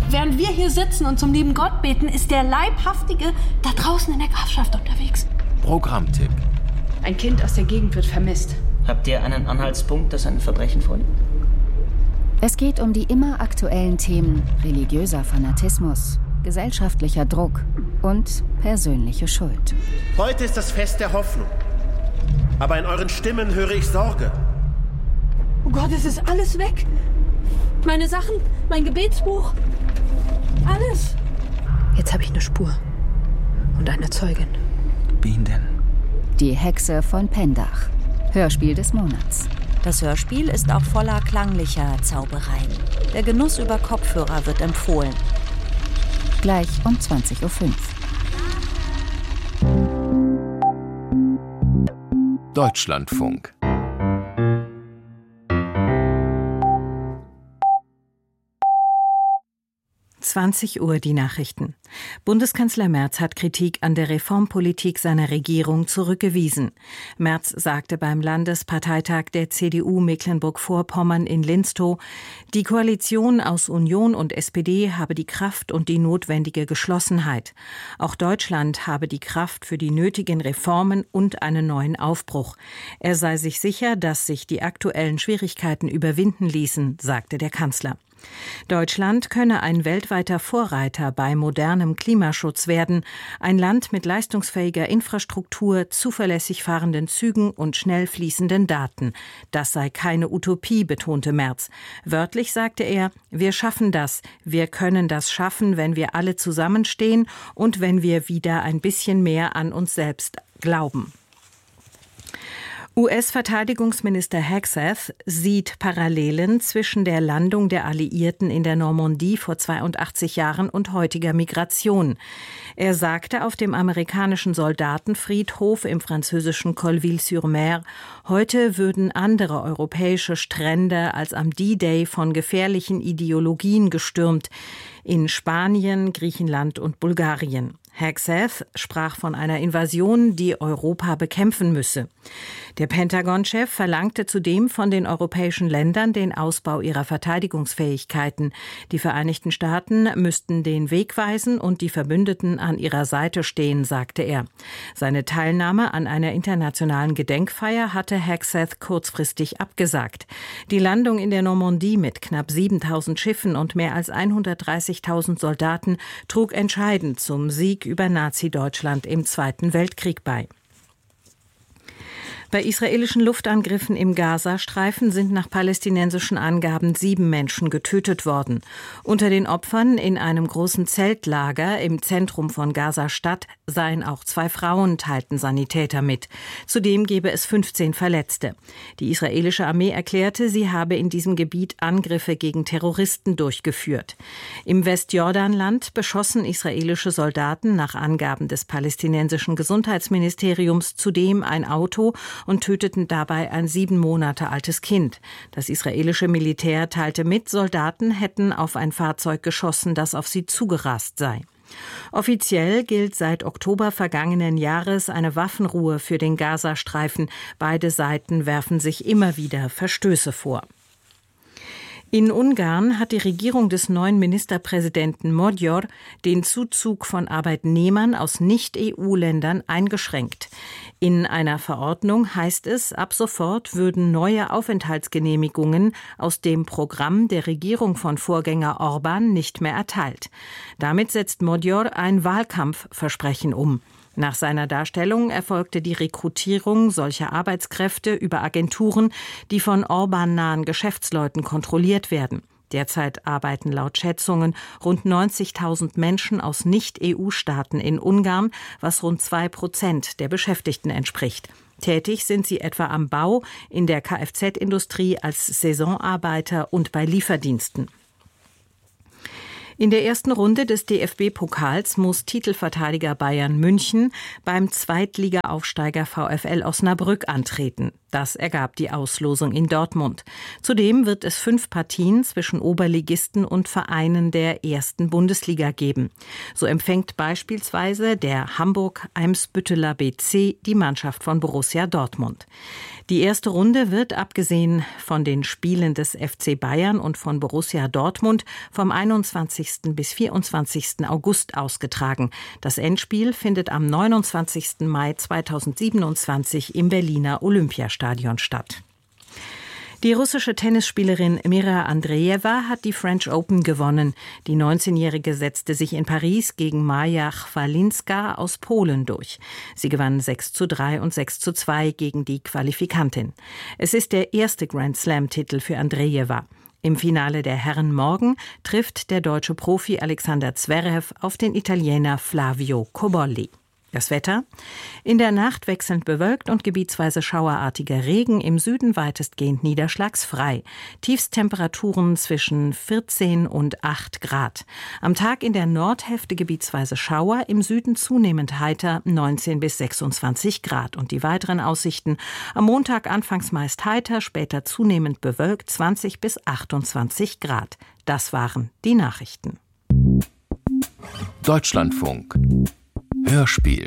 Während wir hier sitzen und zum lieben Gott beten, ist der Leibhaftige da draußen in der Grafschaft unterwegs. Programmtipp. Ein Kind aus der Gegend wird vermisst. Habt ihr einen Anhaltspunkt, dass ein Verbrechen vorliegt? Es geht um die immer aktuellen Themen religiöser Fanatismus, gesellschaftlicher Druck und persönliche Schuld. Heute ist das Fest der Hoffnung. Aber in euren Stimmen höre ich Sorge. Oh Gott, es ist alles weg. Meine Sachen, mein Gebetsbuch, alles. Jetzt habe ich eine Spur und eine Zeugin. Wen denn? Die Hexe von Pendach. Hörspiel des Monats. Das Hörspiel ist auch voller klanglicher Zaubereien. Der Genuss über Kopfhörer wird empfohlen. Gleich um 20:05 Uhr. Deutschlandfunk. 20 Uhr die Nachrichten. Bundeskanzler Merz hat Kritik an der Reformpolitik seiner Regierung zurückgewiesen. Merz sagte beim Landesparteitag der CDU Mecklenburg-Vorpommern in Linstow, die Koalition aus Union und SPD habe die Kraft und die notwendige Geschlossenheit. Auch Deutschland habe die Kraft für die nötigen Reformen und einen neuen Aufbruch. Er sei sich sicher, dass sich die aktuellen Schwierigkeiten überwinden ließen, sagte der Kanzler. Deutschland könne ein weltweiter Vorreiter bei modernem Klimaschutz werden, ein Land mit leistungsfähiger Infrastruktur, zuverlässig fahrenden Zügen und schnell fließenden Daten. Das sei keine Utopie, betonte Merz. Wörtlich sagte er, wir schaffen das, wir können das schaffen, wenn wir alle zusammenstehen und wenn wir wieder ein bisschen mehr an uns selbst glauben. US-Verteidigungsminister Hegseth sieht Parallelen zwischen der Landung der Alliierten in der Normandie vor 82 Jahren und heutiger Migration. Er sagte auf dem amerikanischen Soldatenfriedhof im französischen Colleville-sur-Mer, heute würden andere europäische Strände als am D-Day von gefährlichen Ideologien gestürmt, in Spanien, Griechenland und Bulgarien. Hegseth sprach von einer Invasion, die Europa bekämpfen müsse. Der Pentagon-Chef verlangte zudem von den europäischen Ländern den Ausbau ihrer Verteidigungsfähigkeiten. Die Vereinigten Staaten müssten den Weg weisen und die Verbündeten an ihrer Seite stehen, sagte er. Seine Teilnahme an einer internationalen Gedenkfeier hatte Hegseth kurzfristig abgesagt. Die Landung in der Normandie mit knapp 7.000 Schiffen und mehr als 130.000 Soldaten trug entscheidend zum Sieg über Nazi-Deutschland im Zweiten Weltkrieg bei. Bei israelischen Luftangriffen im Gazastreifen sind nach palästinensischen Angaben 7 Menschen getötet worden. Unter den Opfern in einem großen Zeltlager im Zentrum von Gaza-Stadt seien auch 2 Frauen, teilten Sanitäter mit. Zudem gebe es 15 Verletzte. Die israelische Armee erklärte, sie habe in diesem Gebiet Angriffe gegen Terroristen durchgeführt. Im Westjordanland beschossen israelische Soldaten nach Angaben des palästinensischen Gesundheitsministeriums zudem ein Auto und töteten dabei ein 7 Monate altes Kind. Das israelische Militär teilte mit, Soldaten hätten auf ein Fahrzeug geschossen, das auf sie zugerast sei. Offiziell gilt seit Oktober vergangenen Jahres eine Waffenruhe für den Gazastreifen. Beide Seiten werfen sich immer wieder Verstöße vor. In Ungarn hat die Regierung des neuen Ministerpräsidenten Magyar den Zuzug von Arbeitnehmern aus Nicht-EU-Ländern eingeschränkt. In einer Verordnung heißt es, ab sofort würden neue Aufenthaltsgenehmigungen aus dem Programm der Regierung von Vorgänger Orbán nicht mehr erteilt. Damit setzt Magyar ein Wahlkampfversprechen um. Nach seiner Darstellung erfolgte die Rekrutierung solcher Arbeitskräfte über Agenturen, die von Orbán-nahen Geschäftsleuten kontrolliert werden. Derzeit arbeiten laut Schätzungen rund 90.000 Menschen aus Nicht-EU-Staaten in Ungarn, was rund 2% der Beschäftigten entspricht. Tätig sind sie etwa am Bau, in der Kfz-Industrie als Saisonarbeiter und bei Lieferdiensten. In der ersten Runde des DFB-Pokals muss Titelverteidiger Bayern München beim Zweitliga-Aufsteiger VfL Osnabrück antreten. Das ergab die Auslosung in Dortmund. Zudem wird es 5 Partien zwischen Oberligisten und Vereinen der 1. Bundesliga geben. So empfängt beispielsweise der Hamburg-Eimsbütteler BC die Mannschaft von Borussia Dortmund. Die erste Runde wird, abgesehen von den Spielen des FC Bayern und von Borussia Dortmund, vom 21. bis 24. August ausgetragen. Das Endspiel findet am 29. Mai 2027 im Berliner Olympiastadion statt. Die russische Tennisspielerin Mira Andreeva hat die French Open gewonnen. Die 19-Jährige setzte sich in Paris gegen Maja Chwalinska aus Polen durch. Sie gewann 6:3 und 6:2 gegen die Qualifikantin. Es ist der erste Grand-Slam-Titel für Andreeva. Im Finale der Herren morgen trifft der deutsche Profi Alexander Zverev auf den Italiener Flavio Cobolli. Das Wetter: In der Nacht wechselnd bewölkt und gebietsweise schauerartiger Regen, im Süden weitestgehend niederschlagsfrei. Tiefsttemperaturen zwischen 14 und 8 Grad. Am Tag in der Nordhälfte gebietsweise Schauer, im Süden zunehmend heiter, 19 bis 26 Grad. Und die weiteren Aussichten: am Montag anfangs meist heiter, später zunehmend bewölkt, 20 bis 28 Grad. Das waren die Nachrichten. Deutschlandfunk Hörspiel.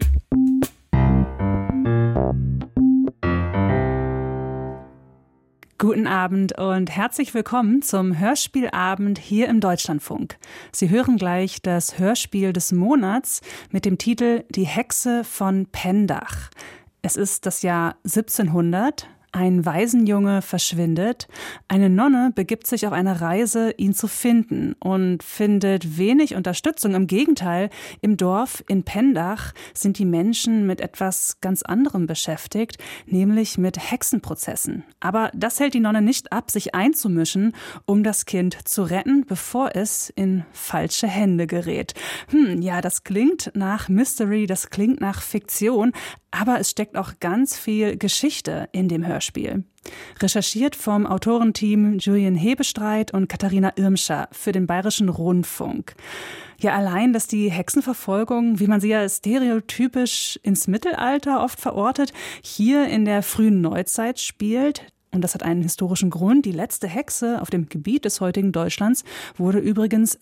Guten Abend und herzlich willkommen zum Hörspielabend hier im Deutschlandfunk. Sie hören gleich das Hörspiel des Monats mit dem Titel Die Hexe von Pendach. Es ist das Jahr 1700. Ein Waisenjunge verschwindet. Eine Nonne begibt sich auf eine Reise, ihn zu finden, und findet wenig Unterstützung. Im Gegenteil, im Dorf in Pendach sind die Menschen mit etwas ganz anderem beschäftigt, nämlich mit Hexenprozessen. Aber das hält die Nonne nicht ab, sich einzumischen, um das Kind zu retten, bevor es in falsche Hände gerät. Ja, das klingt nach Mystery, das klingt nach Fiktion, aber es steckt auch ganz viel Geschichte in dem Hörspiel. Recherchiert vom Autorenteam Julian Hebestreit und Katharina Irmscher für den Bayerischen Rundfunk. Ja, allein, dass die Hexenverfolgung, wie man sie ja stereotypisch ins Mittelalter oft verortet, hier in der frühen Neuzeit spielt. Und das hat einen historischen Grund. Die letzte Hexe auf dem Gebiet des heutigen Deutschlands wurde übrigens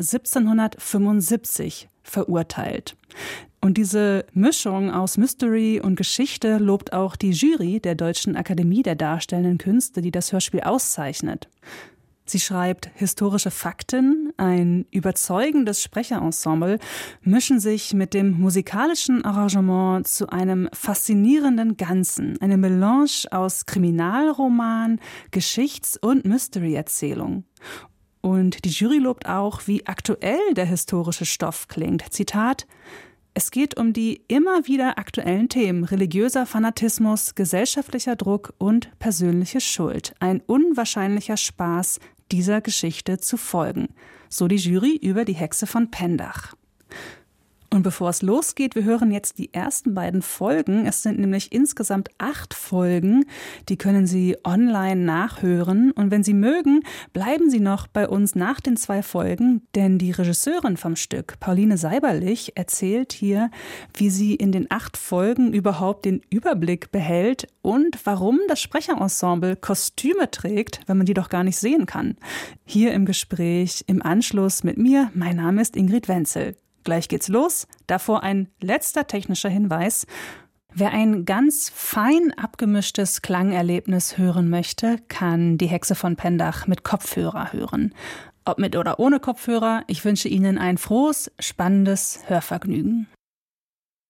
1775 verurteilt. Und diese Mischung aus Mystery und Geschichte lobt auch die Jury der Deutschen Akademie der Darstellenden Künste, die das Hörspiel auszeichnet. Sie schreibt, historische Fakten, ein überzeugendes Sprecherensemble mischen sich mit dem musikalischen Arrangement zu einem faszinierenden Ganzen, eine Melange aus Kriminalroman, Geschichts- und Mystery-Erzählung. Und die Jury lobt auch, wie aktuell der historische Stoff klingt. Zitat: Es geht um die immer wieder aktuellen Themen: religiöser Fanatismus, gesellschaftlicher Druck und persönliche Schuld. Ein unwahrscheinlicher Spaß, dieser Geschichte zu folgen. So die Jury über die Hexe von Pendach. Und bevor es losgeht, wir hören jetzt die ersten beiden Folgen. Es sind nämlich insgesamt 8 Folgen. Die können Sie online nachhören. Und wenn Sie mögen, bleiben Sie noch bei uns nach den 2 Folgen. Denn die Regisseurin vom Stück, Pauline Seiberlich, erzählt hier, wie sie in den 8 Folgen überhaupt den Überblick behält und warum das Sprecherensemble Kostüme trägt, wenn man die doch gar nicht sehen kann. Hier im Gespräch im Anschluss mit mir. Mein Name ist Ingrid Wenzel. Gleich geht's los. Davor ein letzter technischer Hinweis. Wer ein ganz fein abgemischtes Klangerlebnis hören möchte, kann die Hexe von Pendach mit Kopfhörer hören. Ob mit oder ohne Kopfhörer, ich wünsche Ihnen ein frohes, spannendes Hörvergnügen.